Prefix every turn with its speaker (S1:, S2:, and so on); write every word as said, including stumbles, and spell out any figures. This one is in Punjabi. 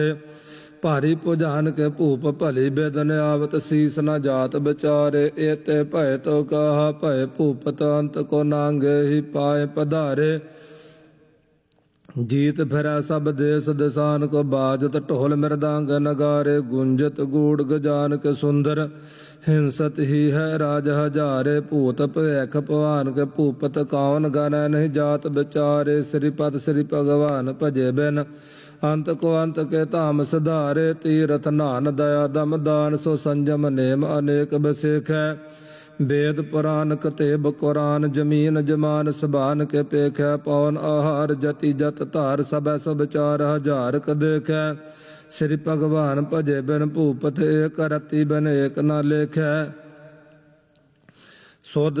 S1: ਭਾਰੀ ਭੁਜਾਨ ਕੇ ਭੂਪ ਭਲੀ ਬੇਦਨ ਆਵਤ ਸੀਸ ਨ ਜਾਤ ਵਿਚਾਰੇ। ਏਤੇ ਭੈ ਤੋ ਕਹਾ ਭੈ ਭੂਪਤ ਅੰਤ ਕੋ ਨਾਂਗੇ ਹੀ ਪਾਏ ਪਧਾਰੇ। ਜੀਤ ਫਿਰੈ ਸਭ ਦੇਸ ਦਿਸਾਨ ਕੋ ਬਾਜਤ ਢੋਲ ਮਿਰਦਾਂਗ ਨਗਾਰੇ। ਗੁੰਜਤ ਗੂੜ ਗਜਾਨ ਕੇ ਸੁੰਦਰ ਹਿੰਸਤ ਹੀ ਹੈ ਰਾਜ ਹਜ਼ਾਰੇ। ਭੂਤ ਭਵੈਖ ਭਵਾਨ ਕੇ ਭੂਪਤ ਕਾਵਨ ਗਨੈ ਨਹੀਂ ਜਾਤ ਵਿਚਾਰੇ। ਸ੍ਰੀਪਦ ਸ੍ਰੀ ਭਗਵਾਨ ਭਜੇ ਬਿਨ ਅੰਤ ਕੋ ਅੰਤ ਕੇ ਧਾਮ ਸਿਧਾਰੇ। ਤੀਰਥ ਨਾਨ ਦਇਆ ਦਮ ਦਾਨ ਸੋ ਸੰਜਮ ਨੇਮ ਅਨੇਕ ਬਸੇਖੈ। वेद पुराण कतेब कुरान जमीन जमान सबान के पेखै। पवन आहार जति जत धार सबै सब चार हजार क देखै। श्री भगवान भजे बिन भूपत एक रति बिन एक न लेखै। सुध